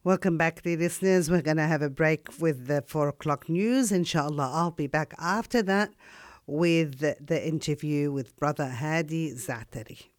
Welcome back, dear listeners. We're going to have a break with the 4 o'clock news. Inshallah, I'll be back after that with the interview with Brother Hadi Zatari.